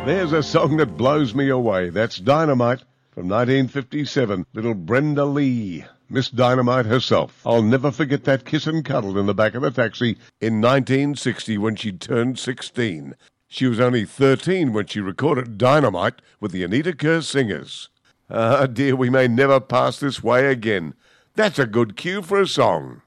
There's a song that blows me away. That's Dynamite from 1957. Little Brenda Lee, Miss Dynamite herself. I'll never forget that kiss and cuddle in the back of the taxi in 1960 when she turned 16. She was only 13 when she recorded Dynamite with the Anita Kerr Singers. Ah, dear, we may never pass this way again. That's a good cue for a song.